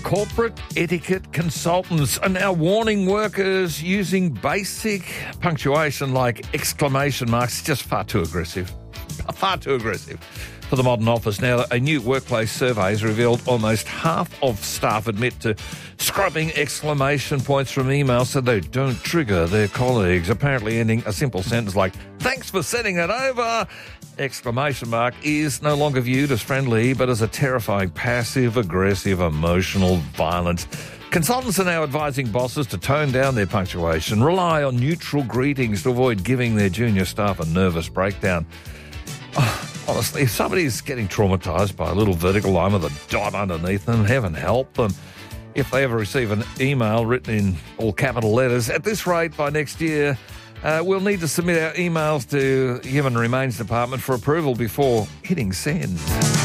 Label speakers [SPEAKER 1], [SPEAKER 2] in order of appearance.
[SPEAKER 1] Corporate etiquette consultants are now warning workers using basic punctuation like exclamation marks. Just far too aggressive. Far too aggressive for the modern office. Now, a new workplace survey has revealed almost half of staff admit to scrubbing exclamation points from emails so they don't trigger their colleagues, apparently ending a simple sentence like, "Thanks for sending it over!" Exclamation mark is no longer viewed as friendly, but as a terrifying, passive-aggressive, emotional violence. Consultants are now advising bosses to tone down their punctuation, rely on neutral greetings to avoid giving their junior staff a nervous breakdown. Honestly, if somebody's getting traumatised by a little vertical line with a dot underneath them, heaven help them. If they ever receive an email written in all capital letters, at this rate, by next year, we'll need to submit our emails to Human Remains Department for approval before hitting send.